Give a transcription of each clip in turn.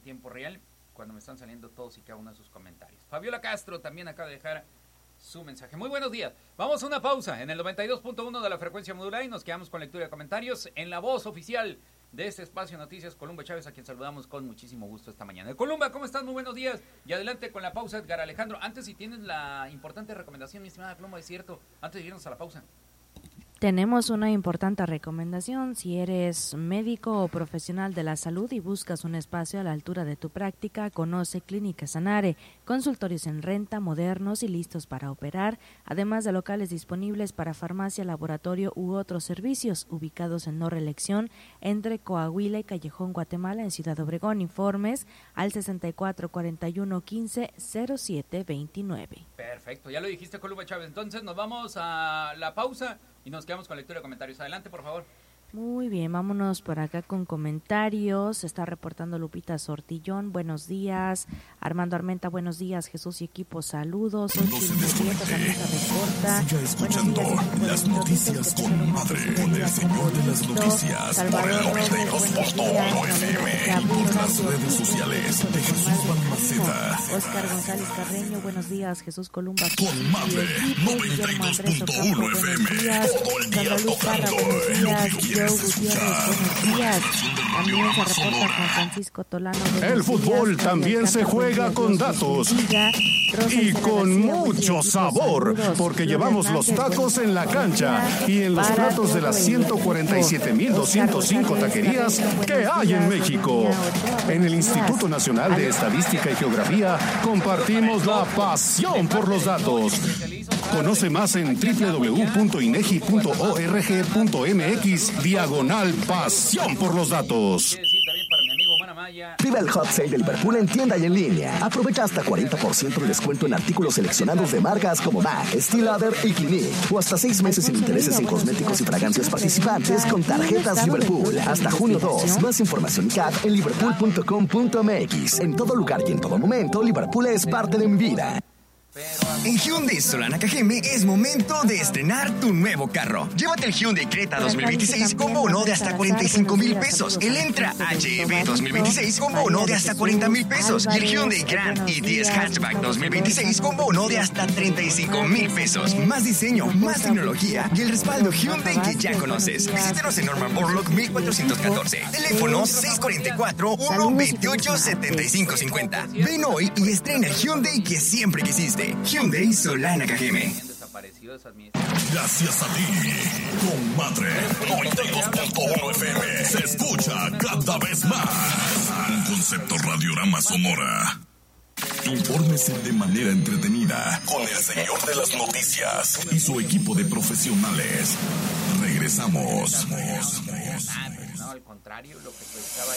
tiempo real cuando me están saliendo todos y cada uno de sus comentarios. Fabiola Castro también acaba de dejar su mensaje. Muy buenos días. Vamos a una pausa en el 92.1 de la frecuencia modular y nos quedamos con lectura de comentarios en la voz oficial de este espacio Noticias, Columba Chávez, a quien saludamos con muchísimo gusto esta mañana. Columba, ¿cómo estás? Muy buenos días. Y adelante con la pausa, Edgar Alejandro. Antes, si tienes la importante recomendación, mi estimada Columba, es cierto, antes de irnos a la pausa. Tenemos una importante recomendación. Si eres médico o profesional de la salud y buscas un espacio a la altura de tu práctica, conoce Clínica Sanare, consultorios en renta, modernos y listos para operar, además de locales disponibles para farmacia, laboratorio u otros servicios, ubicados en No Reelección, entre Coahuila y Callejón Guatemala, en Ciudad Obregón. Informes al 64 41 15 07 29. Perfecto, ya lo dijiste, Columba Chávez. Entonces nos vamos a la pausa y nos quedamos con lectura de comentarios. Adelante, por favor. Muy bien, vámonos por acá con comentarios. Se está reportando Lupita Sortillón, buenos días. Armando Armenta, buenos días. Jesús y equipo, saludos. No se desconecte. Siga escuchando las noticias con Madre, con el señor de las noticias, por el 92.1 FM y por las redes sociales de Jesús Balmaceda. Oscar González Carreño, buenos días. Jesús Columba. Con Madre, 92.1 FM, todo el día tocando lo que Buenos días. También se reporta Juan Francisco Tolano. El fútbol también se juega con datos y con mucho sabor, porque llevamos los tacos en la cancha y en los platos de las 147,205 taquerías que hay en México. En el Instituto Nacional de Estadística y Geografía compartimos la pasión por los datos. Conoce más en www.inegi.org.mx/pasión por los datos. Viva el Hot Sale de Liverpool en tienda y en línea. Aprovecha hasta 40% de descuento en artículos seleccionados de marcas como MAC, Steel Lauder y Clinique. O hasta 6 meses sin intereses en cosméticos y fragancias participantes con tarjetas Liverpool. Hasta junio 2. Más información y CAT en liverpool.com.mx. En todo lugar y en todo momento, Liverpool es parte de mi vida. En Hyundai Solana Cajeme es momento de estrenar tu nuevo carro. Llévate el Hyundai Creta 2026 con bono de hasta 45,000 pesos. El Entra HEV 2026 con bono de hasta 40,000 pesos. Y el Hyundai Grand i10 Hatchback 2026 con bono de hasta 35,000 pesos. Más diseño, más tecnología y el respaldo Hyundai que ya conoces. Visítanos en Norman Borlaug 1414. Teléfono 644-128-7550. Ven hoy y estrena el Hyundai que siempre quisiste. Hyundai Solana Cajeme. Gracias a ti, Comadre 92.1 FM se escucha cada vez más. Un concepto Radiorama Sonora. Infórmese de manera entretenida con el señor de las noticias y su equipo de profesionales. Regresamos. No, al contrario, lo que pensaba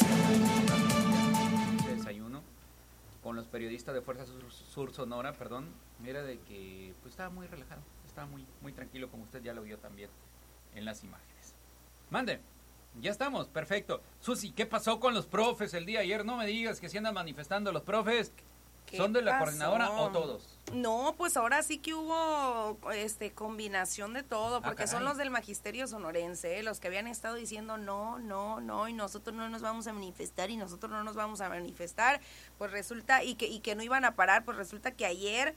el desayuno con los periodistas de Fuerza Sur Sonora, era de que pues estaba muy relajado, estaba muy tranquilo, como usted ya lo vio también en las imágenes. Mande, ya estamos, perfecto. Susi, ¿qué pasó con los profes el día de ayer? No me digas que se andan manifestando los profes. ¿Son de la coordinadora o todos? No, pues ahora sí que hubo combinación de todo, porque son los del magisterio sonorense, los que habían estado diciendo no, y nosotros no nos vamos a manifestar, pues resulta, y que no iban a parar, pues resulta que ayer,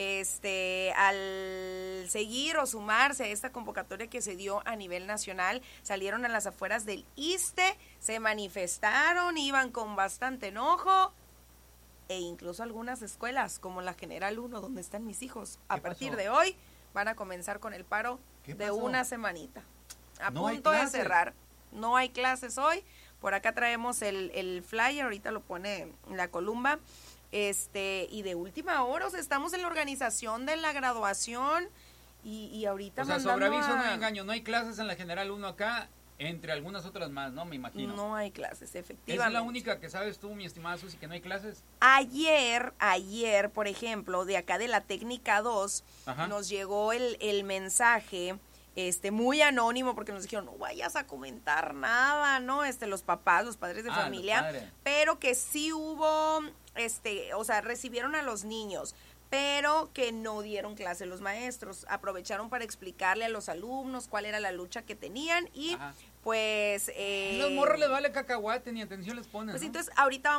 al seguir o sumarse a esta convocatoria que se dio a nivel nacional, salieron a las afueras del ISSSTE, se manifestaron, iban con bastante enojo, e incluso algunas escuelas, como la General 1, donde están mis hijos, a partir de hoy, van a comenzar con el paro de una semanita. A punto de cerrar. No hay clases hoy. Por acá traemos el flyer, ahorita lo pone en la Columba. Y de última hora, o sea, estamos en la organización de la graduación y ahorita sobre aviso no hay engaño, no hay clases en la General 1 acá. Entre algunas otras más, ¿no? Me imagino. No hay clases, efectivamente. ¿Es la única que sabes tú, mi estimada Susi, que no hay clases? Ayer, por ejemplo, de acá de la Técnica 2, nos llegó el mensaje, muy anónimo, porque nos dijeron, no vayas a comentar nada, ¿no? Los papás, los padres de familia, pero que sí hubo, recibieron a los niños, pero que no dieron clase los maestros, aprovecharon para explicarle a los alumnos cuál era la lucha que tenían y pues... los morros les vale cacahuate, ni atención les ponen, pues ¿no? Entonces ahorita